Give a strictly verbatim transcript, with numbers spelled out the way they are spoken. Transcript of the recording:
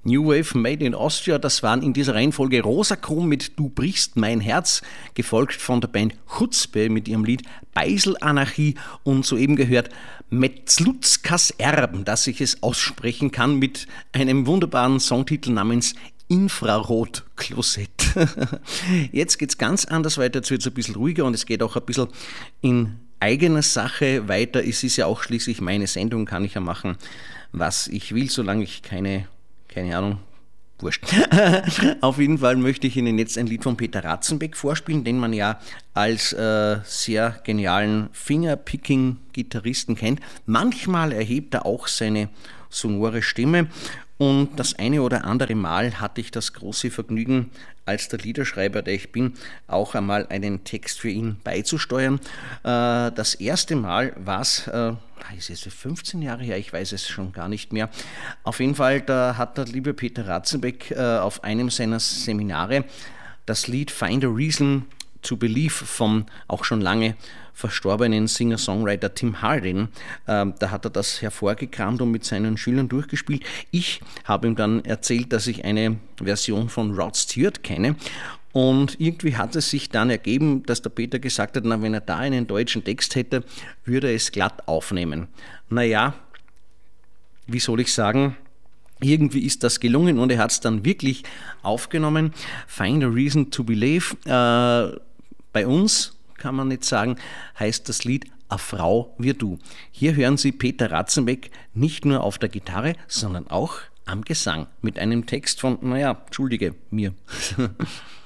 New Wave Made in Austria, das waren in dieser Reihenfolge Rosakron mit Du brichst mein Herz, gefolgt von der Band Chutzpe mit ihrem Lied Beisel-Anarchie und soeben gehört Metzlutzkas Erben, dass ich es aussprechen kann, mit einem wunderbaren Songtitel namens Infrarot-Klosett. Jetzt geht's ganz anders weiter, jetzt wird's ein bisschen ruhiger und es geht auch ein bisschen in eigener Sache weiter. Es ist ja auch schließlich meine Sendung, kann ich ja machen, was ich will, solange ich keine Keine Ahnung, wurscht. Auf jeden Fall möchte ich Ihnen jetzt ein Lied von Peter Ratzenbeck vorspielen, den man ja als äh, sehr genialen Fingerpicking-Gitarristen kennt. Manchmal erhebt er auch seine sonore Stimme und das eine oder andere Mal hatte ich das große Vergnügen, als der Liederschreiber, der ich bin, auch einmal einen Text für ihn beizusteuern. Äh, das erste Mal war es, äh, ist es fünfzehn Jahre her, ich weiß es schon gar nicht mehr. Auf jeden Fall, da hat der liebe Peter Ratzenbeck äh, auf einem seiner Seminare das Lied Find a Reason to Believe vom auch schon lange verstorbenen Singer-Songwriter Tim Hardin. Ähm, da hat er das hervorgekramt und mit seinen Schülern durchgespielt. Ich habe ihm dann erzählt, dass ich eine Version von Rod Stewart kenne. Und irgendwie hat es sich dann ergeben, dass der Peter gesagt hat, na, wenn er da einen deutschen Text hätte, würde er es glatt aufnehmen. Naja, wie soll ich sagen, irgendwie ist das gelungen und er hat es dann wirklich aufgenommen. Find a Reason to Believe. Äh, bei uns, kann man nicht sagen, heißt das Lied A Frau wie du. Hier hören Sie Peter Ratzenbeck nicht nur auf der Gitarre, sondern auch am Gesang mit einem Text von, naja, entschuldige, mir.